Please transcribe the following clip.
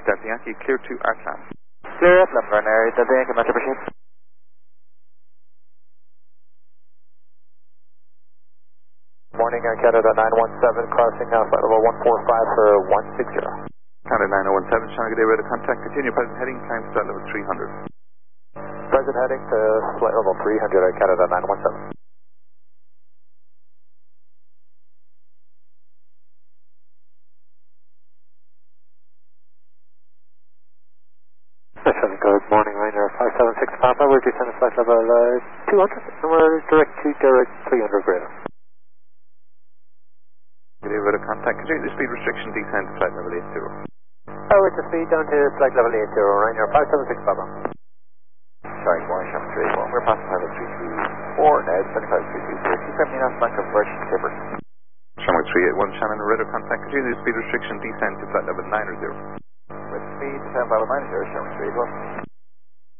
Delta Yankee, clear to Artland. Clear at Limburn area, Delta Yankee, Metro Machine. Morning, Air Canada 917, crossing flight level 145 for 160. Canada 9017, Shanghai, good day, radar contact, continue present heading, climb to flight level 300. Present heading to flight level 300, Air Canada 917. Good morning, Rainer 576 Papa. We're descending flight level 200, and we're direct 300 radar. Good day, radar contact, continue the speed restriction, descend to flight level 80. With the speed down to flight level 80, Rainer 576 Papa. Sorry, morning, Shannon 381. We're passing level 334 now, 25 334. Keep everything else back of Virgin Clipper. Shanghai 381, Shannon, radar contact, continue the speed restriction, descend to flight level 90. With speed, descend level 90, Shannon 381.